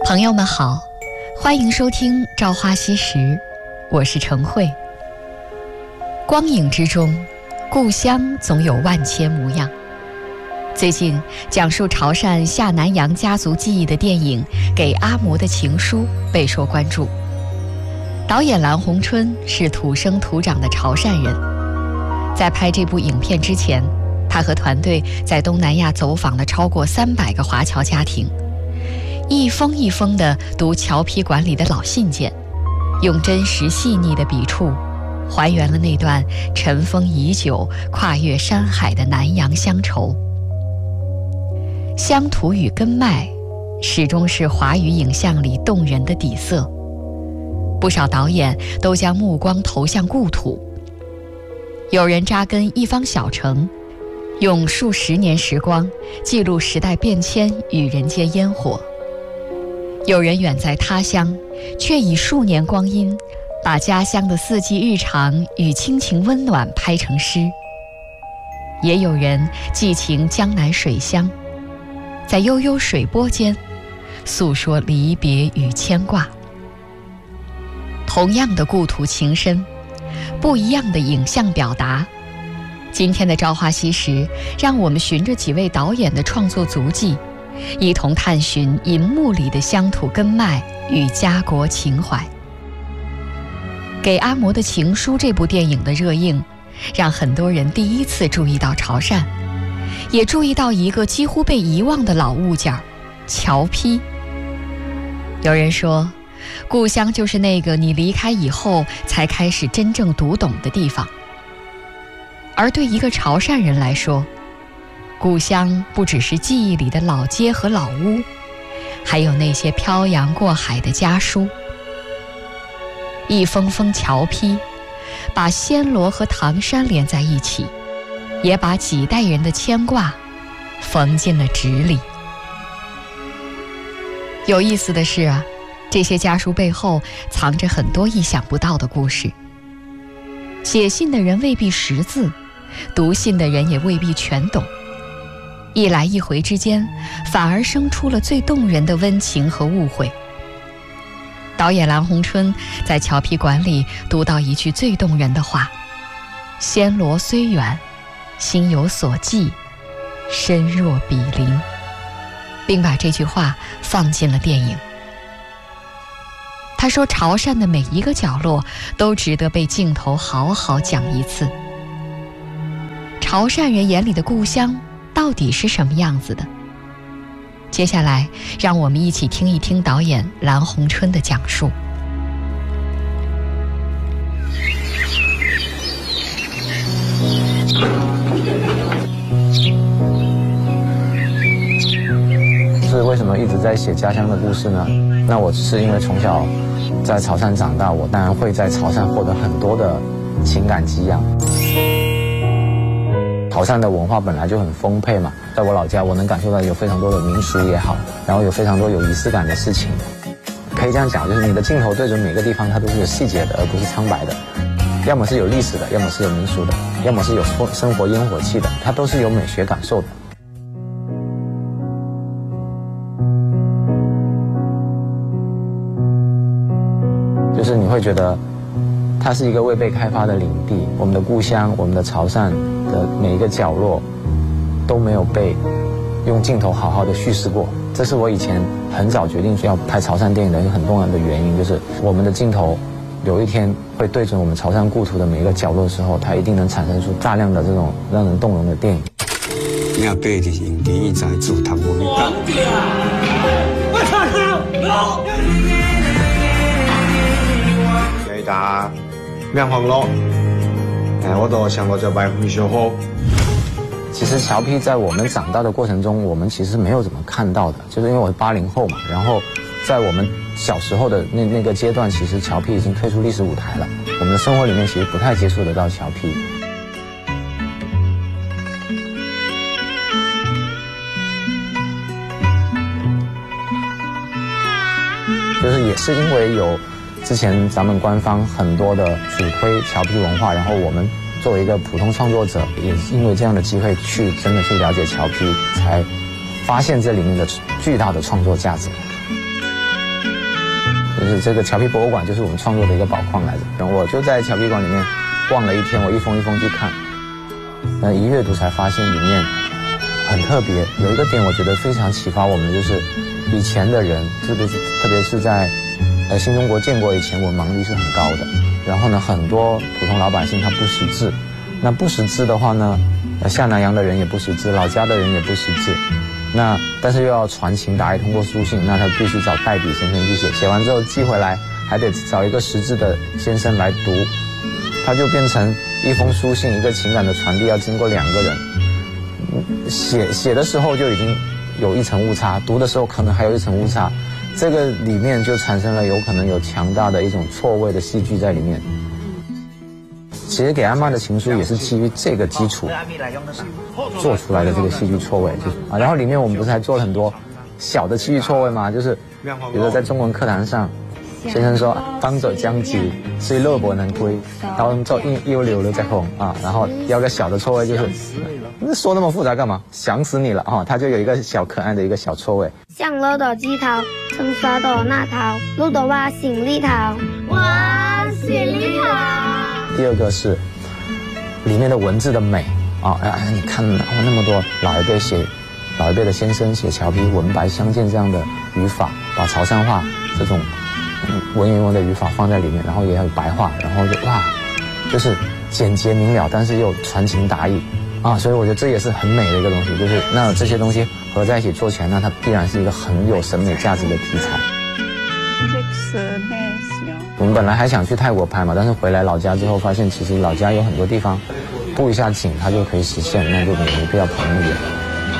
朋友们好，欢迎收听《朝花夕拾》，我是程慧。光影之中，故乡总有万千模样。最近讲述潮汕下南洋家族记忆的电影《给阿嬷的情书》备受关注。导演蓝红春是土生土长的潮汕人，在拍这部影片之前，他和团队在东南亚走访了超过300个华侨家庭，一封一封地读侨批馆里的老信件，用真实细腻的笔触还原了那段尘封已久、跨越山海的南洋乡愁。乡土与根脉始终是华语影像里动人的底色，不少导演都将目光投向故土，有人扎根一方小城，用数十年时光记录时代变迁与人间烟火，有人远在他乡，却以数年光阴把家乡的四季日常与亲情温暖拍成诗，也有人寄情江南水乡，在悠悠水波间诉说离别与牵挂。同样的故土情深，不一样的影像表达。今天的朝花夕拾，让我们循着几位导演的创作足迹，一同探寻银幕里的乡土根脉与家国情怀。给阿嬷的情书这部电影的热映，让很多人第一次注意到潮汕，也注意到一个几乎被遗忘的老物件——侨批。有人说，故乡就是那个你离开以后才开始真正读懂的地方。而对一个潮汕人来说，故乡不只是记忆里的老街和老屋，还有那些漂洋过海的家书。一封封侨批，把暹罗和唐山连在一起，也把几代人的牵挂缝进了纸里。有意思的是啊，这些家书背后藏着很多意想不到的故事。写信的人未必识字，读信的人也未必全懂，一来一回之间，反而生出了最动人的温情和误会。导演蓝红春在侨批馆里读到一句最动人的话：暹罗虽远，心有所寄，身若比邻，并把这句话放进了电影。他说，潮汕的每一个角落都值得被镜头好好讲一次。潮汕人眼里的故乡到底是什么样子的？接下来让我们一起听一听导演蓝红春的讲述。 是为什么一直在写家乡的故事呢？那我是因为从小在潮汕长大，我当然会在潮汕获得很多的情感给养。潮汕的文化本来就很丰沛嘛，在我老家我能感受到有非常多的民俗也好，然后有非常多有仪式感的事情。可以这样讲，就是你的镜头对准每个地方，它都是有细节的，而不是苍白的。要么是有历史的，要么是有民俗的，要么是有生活烟火气的，它都是有美学感受的。就是你会觉得它是一个未被开发的领地，我们的故乡，我们的潮汕的每一个角落都没有被用镜头好好的叙事过。这是我以前很早决定要拍潮汕电影的一个很重要的原因，就是我们的镜头有一天会对准我们潮汕故土的每一个角落的时候，它一定能产生出大量的这种让人动容的电影。 你背的影电影在做他我打两行咯，我都想过这白虎小伙。 其实侨批在我们长大的过程中，我们其实没有怎么看到的，就是因为我是80后嘛，然后在我们小时候的那个阶段，其实侨批已经退出历史舞台了，我们的生活里面其实不太接触得到侨批。就是也是因为有之前咱们官方很多的主推侨批文化，然后我们作为一个普通创作者，也因为这样的机会去真的去了解侨批，才发现这里面的巨大的创作价值。 就是这个荞皮博物馆就是我们创作的一个宝矿来着。然后我就在荞皮馆里面逛了一天，我一封一封去看，一阅读才发现里面很特别。有一个点我觉得非常启发我们，就是以前的人，特别是在新中国建国以前，文盲率是很高的。然后呢，很多普通老百姓他不识字，那不识字的话呢，下南洋的人也不识字，老家的人也不识字。那但是又要传情达意，通过书信，那他必须找代笔先生去写，写完之后寄回来，还得找一个识字的先生来读，他就变成一封书信，一个情感的传递要经过两个人。写的时候就已经有一层误差，读的时候可能还有一层误差，这个里面就产生了有可能有强大的一种错位的戏剧在里面。其实给阿嬷的情书也是基于这个基础做出来的这个戏剧错位，然后里面我们不是还做了很多小的戏剧错位吗？就是比如说在中文课堂上，先生说当者将及，虽乐不能归，当作又流了在风啊，然后要个小的错位，就是说那么复杂干嘛？想死你了啊！他就有一个小可爱的一个小错位。 像乐的鸡头，成刷的那头，路的哇行李头，哇行李头。 第二个是里面的文字的美啊，你看那么多老一辈的先生写荞皮文白相间这样的语法，把潮汕话这种文言文的语法放在里面，然后也有白话，然后就是简洁明了，但是又传情达意啊，所以我觉得这也是很美的一个东西，就是那这些东西合在一起做起来，那它必然是一个很有审美价值的题材。我们本来还想去泰国拍嘛，但是回来老家之后发现，其实老家有很多地方布一下景，它就可以实现，那就没必要跑那么远。